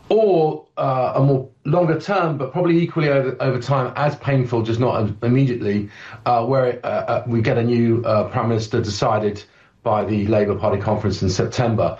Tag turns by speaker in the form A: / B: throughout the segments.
A: or a more longer term, but probably equally over time, as painful, just not immediately, where we get a new Prime Minister decided by the Labour Party conference in September.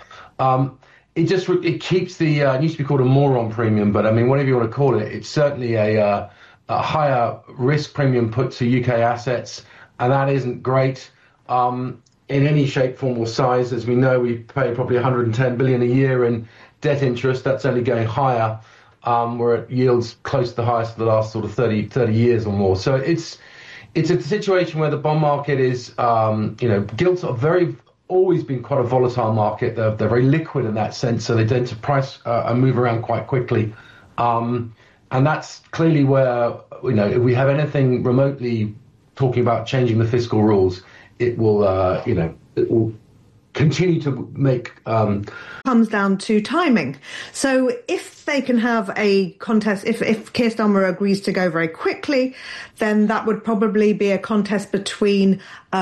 A: It keeps the, it used to be called a moron premium, but I mean, whatever you want to call it, it's certainly a higher risk premium put to UK assets, and that isn't great in any shape, form or size. As we know, we pay probably 110 billion a year in debt interest. That's only going higher. We're at yields close to the highest of the last sort of 30 years or more. So it's a situation where the bond market is, gilts are always been quite a volatile market. They're very liquid in that sense, so they tend to price and move around quite quickly. And that's clearly where, if we have anything remotely talking about changing the fiscal rules, it will, it will continue to make...
B: comes down to timing. So if they can have a contest, if Keir Starmer agrees to go very quickly, then that would probably be a contest between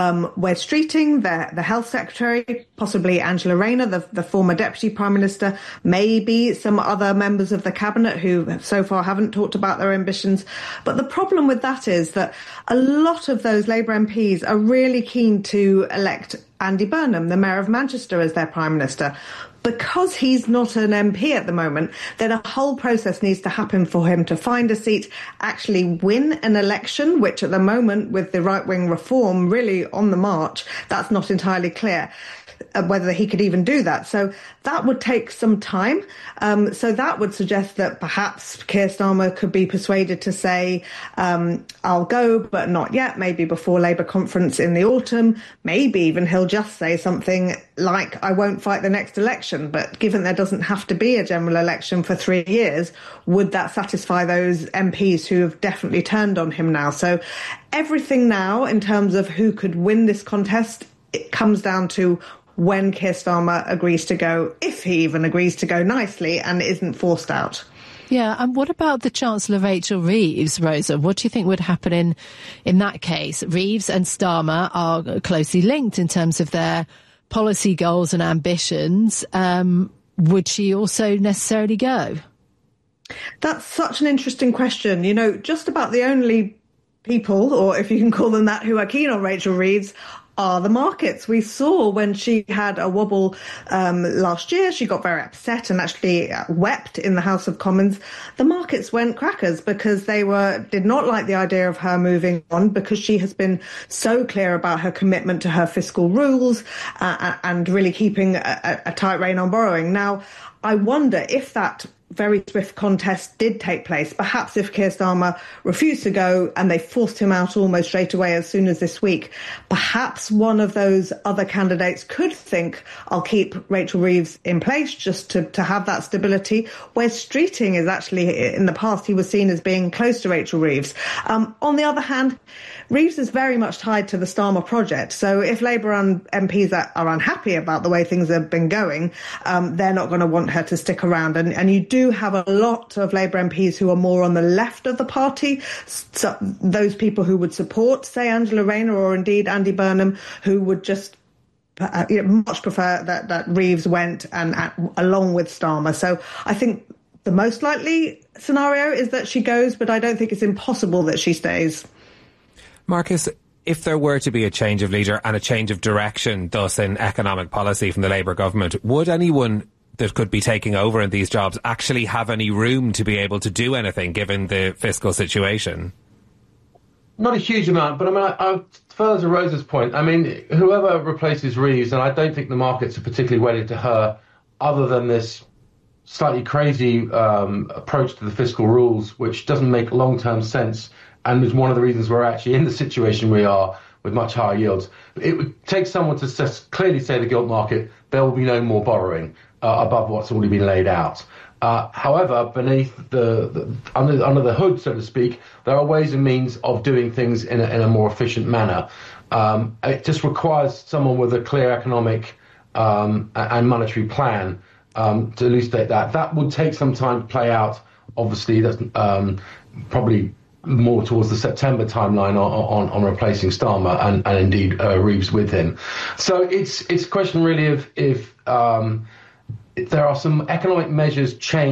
B: Wes Streeting, the Health Secretary, possibly Angela Rayner, the former Deputy Prime Minister, maybe some other members of the Cabinet who so far haven't talked about their ambitions. But the problem with that is that a lot of those Labour MPs are really keen to elect Andy Burnham, the Mayor of Manchester, as their Prime Minister. Because he's not an MP at the moment, then a whole process needs to happen for him to find a seat, actually win an election, which at the moment, with the right-wing reform really on the march, that's not entirely clear whether he could even do that. So that would take some time. So that would suggest that perhaps Keir Starmer could be persuaded to say, I'll go, but not yet, maybe before Labour conference in the autumn. Maybe even he'll just say something like, I won't fight the next election. But given there doesn't have to be a general election for 3 years, would that satisfy those MPs who have definitely turned on him now? So everything now in terms of who could win this contest, it comes down to when Keir Starmer agrees to go, if he even agrees to go nicely and isn't forced out.
C: Yeah, and what about the Chancellor Rachel Reeves, Rosa? What do you think would happen in that case? Reeves and Starmer are closely linked in terms of their policy goals and ambitions. Would she also necessarily go?
B: That's such an interesting question. Just about the only people, or if you can call them that, who are keen on Rachel Reeves are the markets. We saw when she had a wobble last year, she got very upset and actually wept in the House of Commons. The markets went crackers because they did not like the idea of her moving on, because she has been so clear about her commitment to her fiscal rules and really keeping a tight rein on borrowing. Now, I wonder if that very swift contest did take place, perhaps if Keir Starmer refused to go and they forced him out almost straight away as soon as this week, perhaps one of those other candidates could think, I'll keep Rachel Reeves in place just to have that stability, where Streeting is actually, in the past, he was seen as being close to Rachel Reeves. On the other hand, Reeves is very much tied to the Starmer project. So if Labour MPs are unhappy about the way things have been going, they're not going to want her to stick around. And you do have a lot of Labour MPs who are more on the left of the party. So those people who would support, say, Angela Rayner or indeed Andy Burnham, who would just much prefer that Reeves went and along with Starmer. So I think the most likely scenario is that she goes, but I don't think it's impossible that she stays.
D: Marcus, if there were to be a change of leader and a change of direction, thus in economic policy from the Labour government, would anyone that could be taking over in these jobs actually have any room to be able to do anything given the fiscal situation?
A: Not a huge amount, but I further to Rosa's point, whoever replaces Reeves, and I don't think the markets are particularly wedded to her, other than this slightly crazy approach to the fiscal rules, which doesn't make long-term sense, and is one of the reasons we're actually in the situation we are with much higher yields. It would take someone to clearly say the gilt market, there will be no more borrowing above what's already been laid out. However, beneath under the hood, so to speak, there are ways and means of doing things in a more efficient manner. It just requires someone with a clear economic and monetary plan to elucidate that. That would take some time to play out. Obviously, that's probably more towards the September timeline on replacing Starmer and indeed Reeves with him. So it's a question really of if there are some economic measures change